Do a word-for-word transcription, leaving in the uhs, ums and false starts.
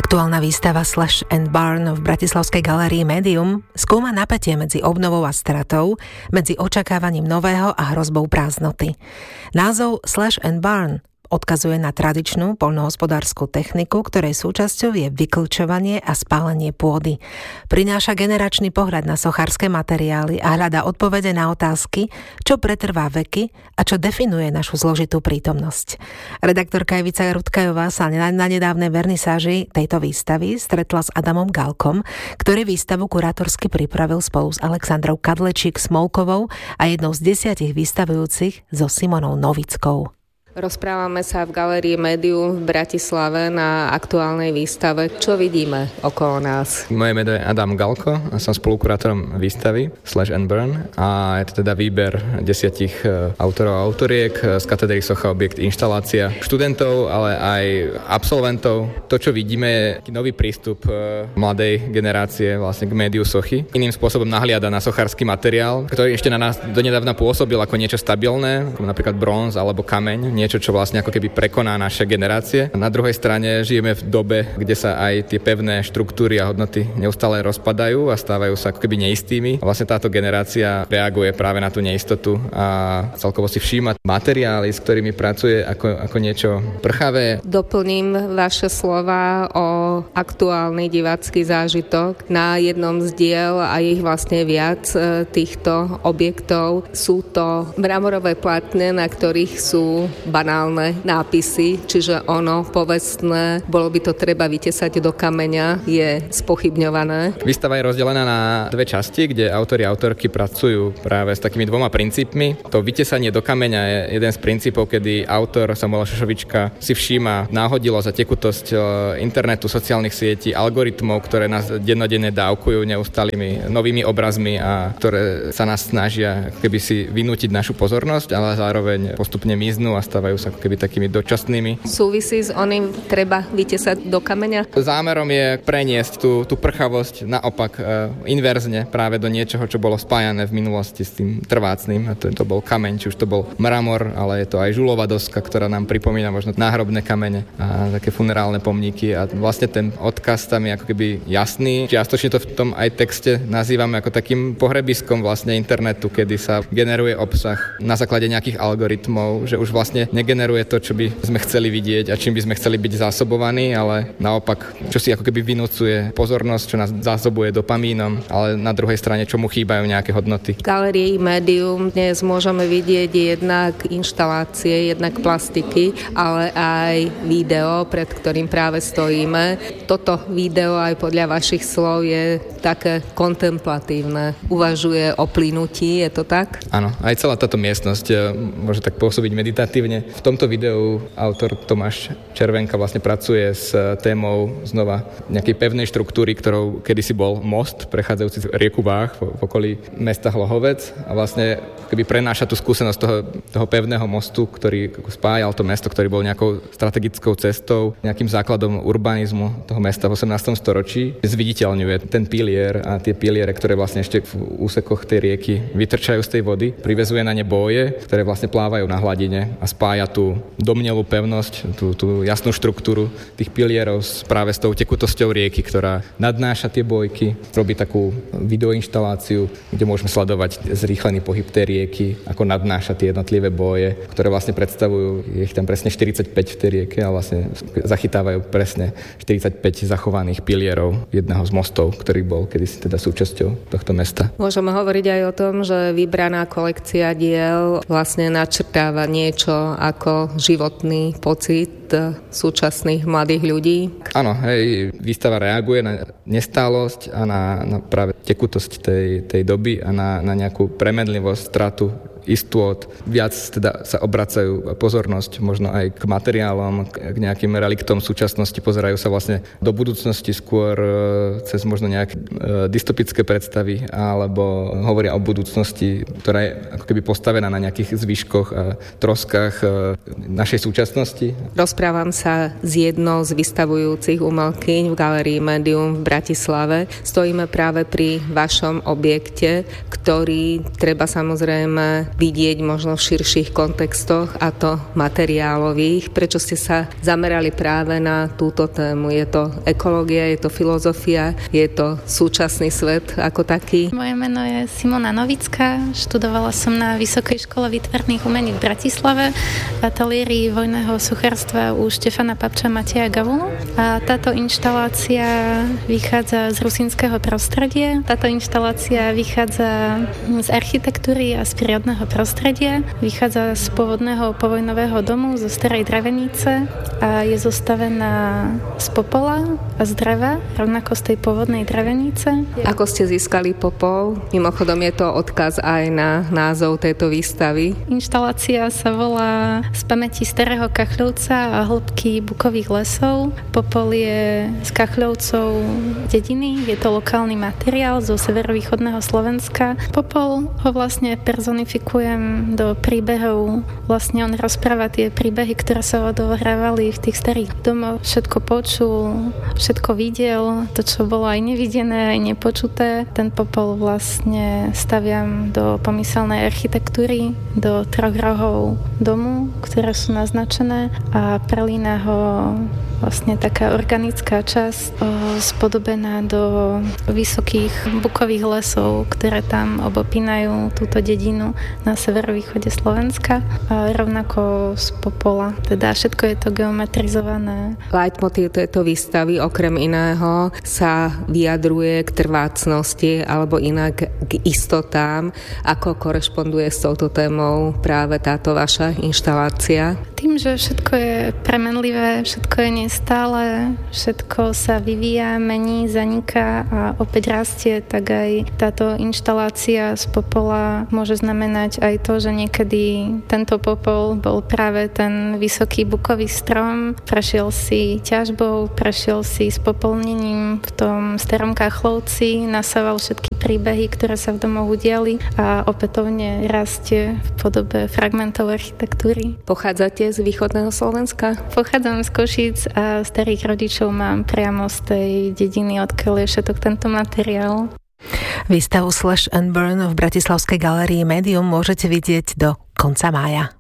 Aktuálna výstava Slash and Burn v bratislavskej galérii Medium skúma napätie medzi obnovou a stratou, medzi očakávaním nového a hrozbou prázdnoty. Názov Slash and Burn odkazuje na tradičnú poľnohospodársku techniku, ktorej súčasťou je vyklčovanie a spálenie pôdy. Prináša generačný pohľad na sochárske materiály a hľadá odpovede na otázky, čo pretrvá veky a čo definuje našu zložitú prítomnosť. Redaktorka Ivica Rudkajová sa na, na nedávnej vernisáži tejto výstavy stretla s Adamom Galkom, ktorý výstavu kurátorsky pripravil spolu s Alexandrou Kadlečík-Smolkovou a jednou z desiatich vystavujúcich so Simonou Novickou. Rozprávame sa v galérii Medium v Bratislave na aktuálnej výstave. Čo vidíme okolo nás? Moje meno je Adam Galko a som spolukurátorom výstavy Slash and Burn a je to teda výber desiatich autorov a autoriek z katedry Socha, objekt, inštalácia študentov, ale aj absolventov. To, čo vidíme, je nový prístup mladej generácie vlastne k médiu sochy. Iným spôsobom nahliada na sochársky materiál, ktorý ešte na nás donedávna pôsobil ako niečo stabilné, ako napríklad bronz alebo kameň, niečo, čo vlastne ako keby prekoná naše generácie. Na druhej strane žijeme v dobe, kde sa aj tie pevné štruktúry a hodnoty neustále rozpadajú a stávajú sa ako keby neistými. A vlastne táto generácia reaguje práve na tú neistotu a celkovo si všíma materiály, s ktorými pracuje ako, ako niečo prchavé. Doplním vaše slova o aktuálny divácky zážitok. Na jednom z diel, a ich vlastne viac týchto objektov, sú to mramorové plátne, na ktorých sú banálne nápisy, čiže ono povestné, bolo by to treba vytesať do kameňa, je spochybňované. Výstava je rozdelená na dve časti, kde autori a autorky pracujú práve s takými dvoma princípmi. To vytesanie do kameňa je jeden z princípov, kedy autor Samuel Šošovička si všíma náhodilosť a tekutosť internetu, sociálnych sietí, algoritmov, ktoré nás dennodenne dávkujú neustálými novými obrazmi a ktoré sa nás snažia keby si vynútiť našu pozornosť, ale zároveň postupne miznú a stávajú sa ako keby takými dočasnými. Súvisí s oným treba vytesať do kameňa? Zámerom je preniesť tú, tú prchavosť naopak e, inverzne práve do niečoho, čo bolo spájané v minulosti s tým trvácným. A to, to bol kameň, či už to bol mramor, ale je to aj žulová doska, ktorá nám pripomína možno náhrobné kamene a také funerálne pomníky. A vlastne ten odkaz tam je ako keby jasný. Čiastočne to v tom aj texte nazývame ako takým pohrebiskom vlastne internetu, kedy sa generuje obsah na základe nejakých algoritmov, že už vlastne negeneruje to, čo by sme chceli vidieť a čím by sme chceli byť zásobovaní, ale naopak, čo si ako keby vynúcuje pozornosť, čo nás zásobuje dopamínom, ale na druhej strane, čo mu chýbajú nejaké hodnoty. V galérii Medium dnes môžeme vidieť jednak inštalácie, jednak plastiky, ale aj video, pred ktorým práve stojíme. Toto video aj podľa vašich slov je také kontemplatívne. Uvažuje o plynutí, je to tak? Áno, aj celá táto miestnosť môže tak pôsobiť meditatívne. V tomto videu autor Tomáš Červenka vlastne pracuje s témou znova nejakej pevnej štruktúry, ktorou kedysi bol most prechádzajúci rieku Váh v okolí mesta Hlohovec a vlastne keby prenáša tú skúsenosť toho, toho pevného mostu, ktorý spájal to mesto, ktorý bol nejakou strategickou cestou, nejakým základom urbanizmu toho mesta v osemnástom storočí. Zviditeľňuje ten pilier a tie piliere, ktoré vlastne ešte v úsekoch tej rieky vytrčajú z tej vody, privezuje na ne boje, ktoré vlastne plávajú na hladine a spája tú domnelú pevnosť, tú, tú jasnú štruktúru tých pilierov práve s tou tekutosťou rieky, ktorá nadnáša tie bojky, robí takú videoinštaláciu, kde môžeme sledovať zrýchlený pohyb tej rieky, ako nadnáša tie jednotlivé boje, ktoré vlastne predstavujú, je ich tam presne štyridsaťpäť v tej rieke a vlastne zachytávajú presne štyridsaťpäť zachovaných pilierov jedného z mostov, ktorý bol kedysi teda súčasťou tohto mesta. Môžeme hovoriť aj o tom, že vybraná kolekcia diel vlastne načrtáva niečo ako životný pocit súčasných mladých ľudí. Áno, hej, výstava reaguje na nestálosť a na, na práve tekutosť tej, tej doby a na, na nejakú premenlivosť, stratu istôt. Viac teda sa obracajú pozornosť možno aj k materiálom, k nejakým reliktom súčasnosti, pozerajú sa vlastne do budúcnosti skôr cez možno nejaké dystopické predstavy alebo hovoria o budúcnosti, ktorá je ako keby postavená na nejakých zvyškoch a troskách našej súčasnosti. Rozprávam sa s jednou z vystavujúcich umelkyň v galérii Medium v Bratislave. Stojíme práve pri vašom objekte, ktorý treba samozrejme vidieť možno v širších kontextoch, a to materiálových. Prečo ste sa zamerali práve na túto tému? Je to ekológia, je to filozofia, je to súčasný svet ako taký? Moje meno je Simona Novická, študovala som na Vysokej škole výtvarných umení v Bratislave v ateliéri vojného suchárstva u Štefana Papča Mateja Gavulu. A táto inštalácia vychádza z rusínskeho prostredia. Táto inštalácia vychádza z architektúry a z prírodného prostredia. Vychádza z pôvodného povojnového domu zo starej dravenice a je zostavená z popola a z dreva, rovnako z tej pôvodnej dravenice. Ako ste získali popol? Mimochodom je to odkaz aj na názov tejto výstavy. Inštalácia sa volá Z pamäti starého Kachľovca a hĺbky bukových lesov. Popol je z Kachľovcov dediny, je to lokálny materiál zo severovýchodného Slovenska. Popol ho vlastne personifikujem do príbehov. Vlastne on rozpráva tie príbehy, ktoré sa odohrávali v tých starých domoch. Všetko počul, všetko videl, to, čo bolo aj nevidené, aj nepočuté. Ten popol vlastne staviam do pomyselnej architektúry, do troch rohov domu, ktoré sú naznačené, a prelína ho vlastne taká organická časť o, spodobená do vysokých bukových lesov, ktoré tam obopínajú túto dedinu na severovýchode Slovenska, a rovnako z popola. Teda všetko je to geometrizované. Leitmotív tejto výstavy okrem iného sa vyjadruje k trvácnosti alebo inak k istotám. Ako korešponduje s touto témou práve táto vaša inštalácia? Tým, že všetko je premenlivé, všetko je nestále, všetko sa vyvíja, mení, zaniká a opäť rastie, tak aj táto inštalácia z popola môže znamenať aj to, že niekedy tento popol bol práve ten vysoký bukový strom, prešiel si ťažbou, prešiel si spopolnením v tom starom Kachľovci, nasával všetky príbehy, ktoré sa v domoch udiali, a opätovne rastie v podobe fragmentov architektúry. Pochádzate z východného Slovenska? Pochádzam z Košíc a starých rodičov mám priamo z tej dediny, odkiaľ je všetok tento materiál. Výstavu Slash and Burn v Bratislavskej galérii Médium môžete vidieť do konca mája.